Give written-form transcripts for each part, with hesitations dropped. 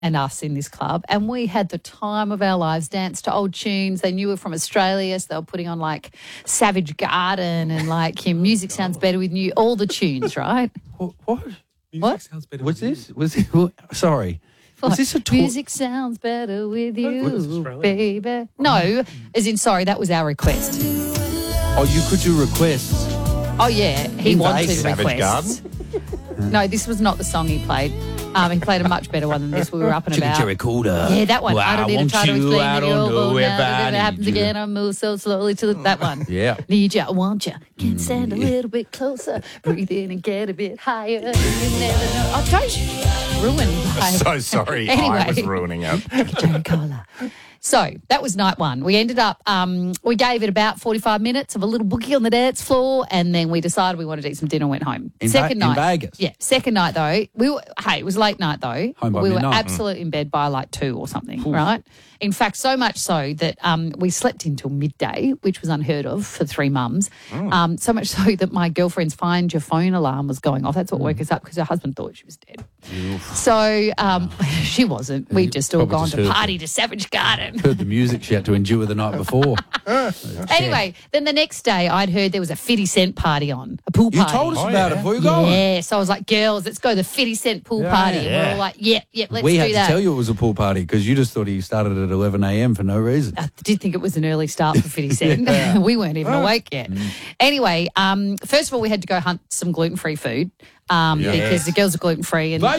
and us in this club, and we had the time of our lives, danced to old tunes. They knew we were from Australia, so they were putting on like Savage Garden and like Music Sounds Better with You, all the tunes, right? What? What? Sounds better. Was this? Sorry. Was this a tour? Music sounds better with you, Australia? baby. No, as in, sorry, that was our request. Oh, you could do requests. Oh, yeah, he In wanted Vegas. requests. Savage Garden? No, this was not the song he played. He played a much better one than this. We were up and about. recorder. Yeah, that one. Well, I don't need to want try to you, explain I it. don't know if I If it need happens you. again, I move so slowly to that one. Yeah. Need ya, want ya. Can stand a little bit closer. Breathe in and get a bit higher. You never know. Oh, don't ruin my... So sorry. I was ruining it. Johnny Cola. So that was night one. We ended up, we gave it about 45 minutes of a little boogie on the dance floor, and then we decided we wanted to eat some dinner and went home. In Vegas? Yeah, second night though. It was late night though. Home by we were midnight. absolutely in bed by like 2 or something, right? In fact, so much so that we slept until midday, which was unheard of for 3 mums. So much so that my girlfriend's Find Your Phone alarm was going off. That's what woke us up because her husband thought she was dead. So she wasn't. We'd just all Probably gone just to heard party to Savage Garden. Heard the music she had to endure the night before. Anyway, then the next day I'd heard there was a 50 Cent party on, a pool You party. told us Oh, about yeah. it before you go. Yeah, so I was like, girls, let's go to the 50 Cent pool party. And we're all like, yeah, let's We do had that. to tell you it was a pool party because you just thought he started at 11 a.m. for no reason. I did think it was an early start for 50 Cent. We weren't even awake yet. Anyway, first of all, we had to go hunt some gluten-free food because the girls are gluten-free. And,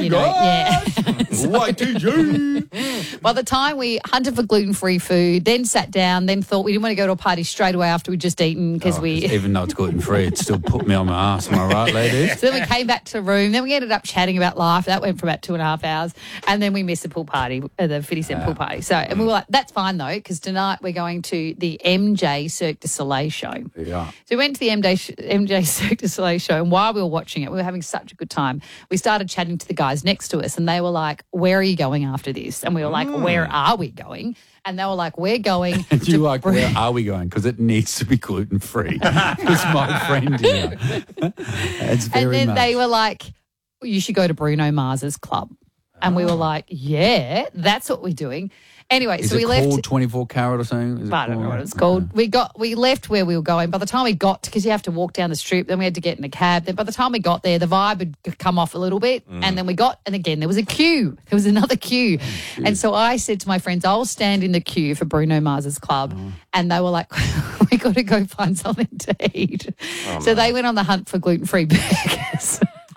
YTG. By the time we hunted for gluten-free food, then sat down, then thought we didn't want to go to a party straight away after we'd just eaten because Even though it's gluten-free, it still put me on my ass. Am I right, ladies? So then we came back to the room. Then we ended up chatting about life. That went for about 2.5 hours. And then we missed the pool party, the 50 Cent pool party. So, and we were like, that's fine though, because tonight we're going to the MJ Cirque du Soleil show. Yeah. So we went to the MJ Cirque du Soleil show, and while we were watching it, we were having such a good time. We started chatting to the guys next to us, and they were like, where are you going after this? And we were like, where are we going? And they were like, we're going And you to like, where are we going? Because it needs to be gluten-free. Because my friend here. It's very And then much. they were like, you should go to Bruno Mars's club. And we were like, yeah, that's what we're doing. Anyway, Is so we it left. called 24 Carat or something? Is it I don't know called? what it's called. We left where we were going. By the time we got, because you have to walk down the strip, then we had to get in a cab. Then by the time we got there, the vibe had come off a little bit, and then and again there was a queue. There was another queue, and so I said to my friends, "I'll stand in the queue for Bruno Mars's club," and they were like, "We got to go find something to eat." So they went on the hunt for gluten-free burgers.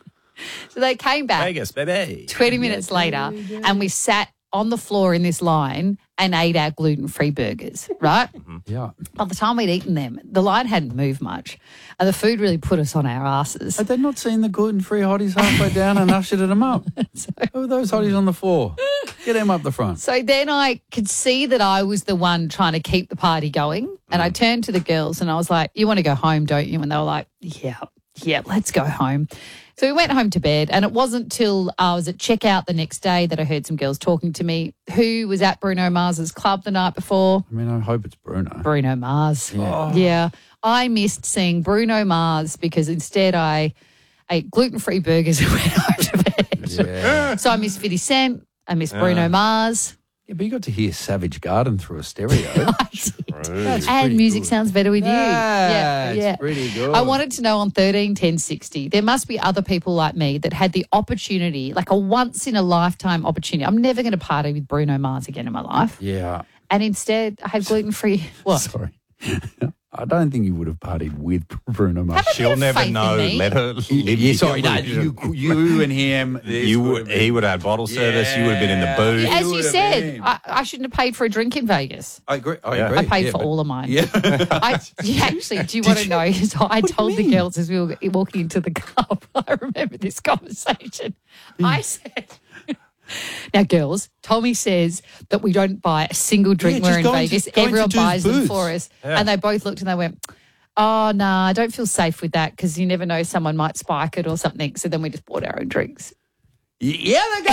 So they came back Vegas, baby. 20 minutes later, and we sat on the floor in this line and ate our gluten-free burgers, right? Yeah. By the time we'd eaten them, the line hadn't moved much, and the food really put us on our asses. Had they not seen the gluten-free hotties halfway down and ushered them up? Who are those hotties on the floor? Get them up the front. So then I could see that I was the one trying to keep the party going, and I turned to the girls and I was like, you want to go home, don't you? And they were like, yeah, let's go home. So we went home to bed, and it wasn't till I was at checkout the next day that I heard some girls talking to me who was at Bruno Mars's club the night before. I mean, I hope it's Bruno. Bruno Mars. Yeah. I missed seeing Bruno Mars because instead I ate gluten-free burgers and went home to bed. Yeah. So I missed 50 Cent. I missed Bruno Mars. Yeah, but you got to hear Savage Garden through a stereo. I did. That's And pretty music good. sounds better with you. That's pretty good. I wanted to know on 131060, there must be other people like me that had the opportunity, like a once-in-a-lifetime opportunity. I'm never going to party with Bruno Mars again in my life. Yeah. And instead, I had gluten-free. What? Sorry. I don't think you would have partied with Bruno Mars. Have a bit She'll of never faith in know. me. Let her live. Yeah, sorry, no, illusion. you and him. He would have had bottle service. You would have been in the booth. As you would have said, been. I shouldn't have paid for a drink in Vegas. I agree. Yeah. I paid for but- all of mine. Yeah. Actually, do you want to know? So I told the girls as we were walking into the club, I remember this conversation. I said, now, girls, Tommy says that we don't buy a single drink Yeah, we're in just go into- Vegas. go into Everyone dudes' buys them booths. for us. Yeah. And they both looked and they went, oh, no, I don't feel safe with that because you never know, someone might spike it or something. So then we just bought our own drinks. Yeah, they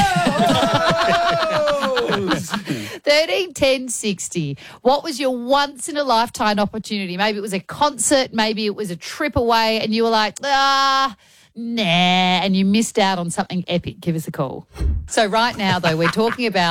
go. 13, 10, 60. What was your once in a lifetime opportunity? Maybe it was a concert, maybe it was a trip away, and you were like, nah, and you missed out on something epic, give us a call. So right now, though, we're talking about